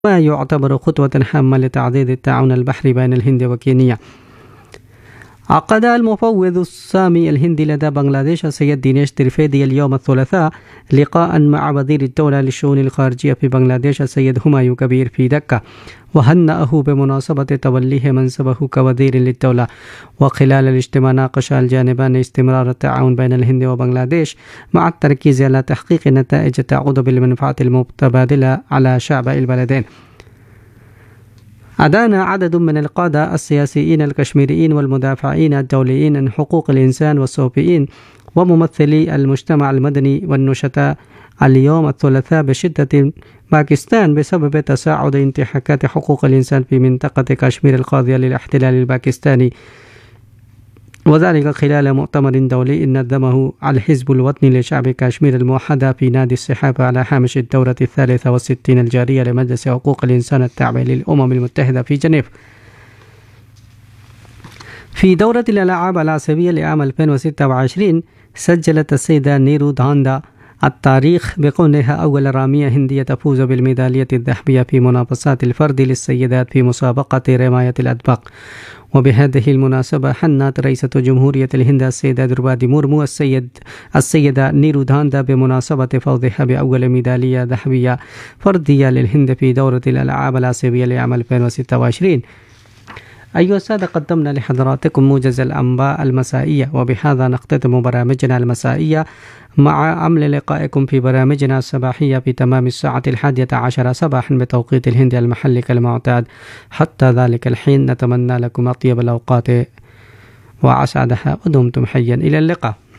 ما يعتبر خطوة هامة لتعزيز التعاون البحري بين الهند وكينيا. عقد المفوض السامي الهندي لدى بنغلاديش السيد دينيش تريفيدي اليوم الثلاثاء لقاء مع وزير الدولة للشؤون الخارجية في بنغلاديش السيد همايو كبير في دكة، وهنأه بمناسبة توليه منصبه كوزير للدولة. وخلال الاجتماع ناقش الجانبان استمرار التعاون بين الهند وبنغلاديش مع التركيز على تحقيق نتائج تعود بالمنفعة المتبادلة على شعبي البلدين. أدان عدد من القادة السياسيين الكشميريين والمدافعين الدوليين عن حقوق الإنسان والصوفيين وممثلي المجتمع المدني والنشطاء اليوم الثلاثاء بشدة باكستان بسبب تصاعد انتهاكات حقوق الإنسان في منطقة كشمير القاضية للاحتلال الباكستاني، وذلك خلال مؤتمر دولي نظمه الحزب الوطني لشعب كشمير الموحدة في نادي السحابة على هامش الدورة 63 الجارية لمجلس حقوق الإنسان التابع للأمم المتحدة في جنيف. في دورة الألعاب الآسيوية لعام 2026 سجلت السيدة نيرو داندا التاريخ بكونها أول رامية هندية تفوز بالميدالية الذهبية في منافسات الفرد للسيدات في مسابقة رماية الأطباق. وبهذه المناسبة حنت رئيسة جمهورية الهند السيدة دربادي مورمو السيدة نيرو داندا بمناسبة فوزها بأول ميدالية ذهبية فردية للهند في دورة الألعاب الآسيوية لعام 2026. أيها السادة، قدمنا لحضراتكم موجز الأنباء المسائية، وبهذا نختتم برامجنا المسائية مع أمل لقائكم في برامجنا الصباحية في تمام الساعة 11 صباحا بتوقيت الهند المحلي كالمعتاد. حتى ذلك الحين نتمنى لكم أطيب الأوقات وأسعدها، ودمتم حيا إلى اللقاء.